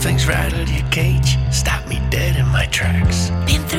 Something's rattled your cage, stop me dead in my tracks. Been